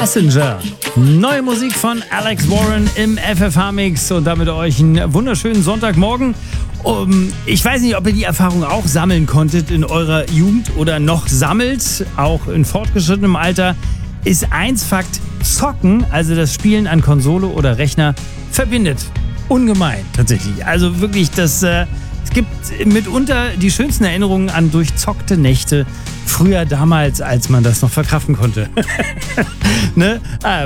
Passenger. Neue Musik von Alex Warren im FFH-Mix und damit euch einen wunderschönen Sonntagmorgen. Ich weiß nicht, ob ihr die Erfahrung auch sammeln konntet in eurer Jugend oder noch sammelt, auch in fortgeschrittenem Alter. Ist eins Fakt: Zocken, also das Spielen an Konsole oder Rechner, verbindet ungemein tatsächlich. Also wirklich, es gibt mitunter die schönsten Erinnerungen an durchzockte Nächte. Früher damals, als man das noch verkraften konnte. Ne?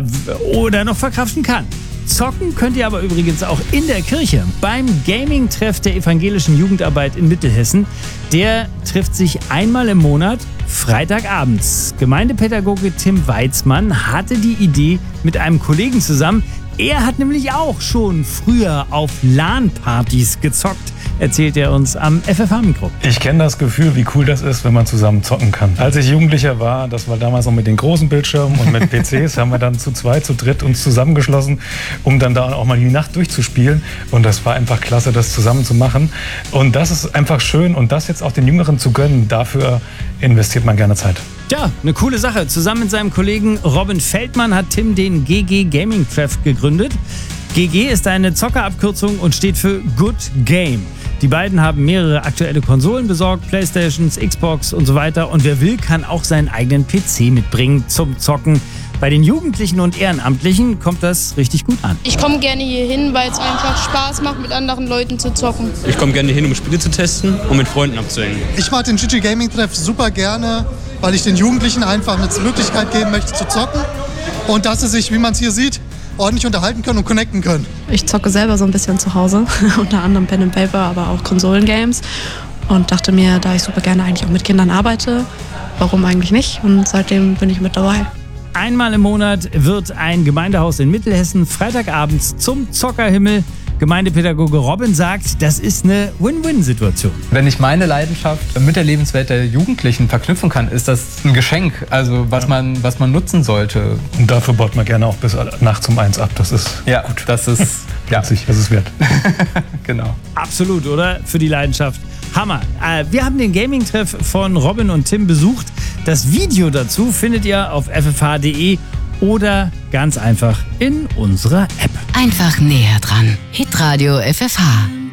Oder noch verkraften kann. Zocken könnt ihr aber übrigens auch in der Kirche beim Gaming-Treff der evangelischen Jugendarbeit in Mittelhessen. Der trifft sich einmal im Monat, Freitagabends. Gemeindepädagoge Tim Weizmann hatte die Idee mit einem Kollegen zusammen. Er hat nämlich auch schon früher auf LAN-Partys gezockt, erzählt er uns am FFH-Mikro. Ich kenne das Gefühl, wie cool das ist, wenn man zusammen zocken kann. Als ich Jugendlicher war, das war damals noch mit den großen Bildschirmen und mit PCs, haben wir dann zu zweit, zu dritt uns zusammengeschlossen, um dann da auch mal die Nacht durchzuspielen. Und das war einfach klasse, das zusammen zu machen. Und das ist einfach schön und das jetzt auch den Jüngeren zu gönnen, dafür investiert man gerne Zeit. Ja, eine coole Sache. Zusammen mit seinem Kollegen Robin Feldmann hat Tim den GG Gaming Treff gegründet. GG ist eine Zockerabkürzung und steht für Good Game. Die beiden haben mehrere aktuelle Konsolen besorgt, Playstations, Xbox und so weiter. Und wer will, kann auch seinen eigenen PC mitbringen zum Zocken. Bei den Jugendlichen und Ehrenamtlichen kommt das richtig gut an. Ich komme gerne hier hin, weil es einfach Spaß macht, mit anderen Leuten zu zocken. Ich komme gerne hin, um Spiele zu testen und mit Freunden abzuhängen. Ich mag den GG Gaming Treff super gerne, weil ich den Jugendlichen einfach eine Möglichkeit geben möchte zu zocken. Und dass sie sich, wie man es hier sieht, ordentlich unterhalten können und connecten können. Ich zocke selber so ein bisschen zu Hause, unter anderem Pen and Paper, aber auch Konsolengames. Und dachte mir, da ich super gerne eigentlich auch mit Kindern arbeite, warum eigentlich nicht? Und seitdem bin ich mit dabei. Einmal im Monat wird ein Gemeindehaus in Mittelhessen freitagabends zum Zockerhimmel. Gemeindepädagoge Robin sagt, das ist eine Win-Win-Situation. Wenn ich meine Leidenschaft mit der Lebenswelt der Jugendlichen verknüpfen kann, ist das ein Geschenk, also was man nutzen sollte. Und dafür baut man gerne auch bis nachts um 1 ab. Das ist gut. Das ist das ist wert. Genau. Absolut, oder? Für die Leidenschaft. Hammer. Wir haben den Gaming-Treff von Robin und Tim besucht. Das Video dazu findet ihr auf ffh.de oder ganz einfach in unserer App. Einfach näher dran. Hitradio FFH.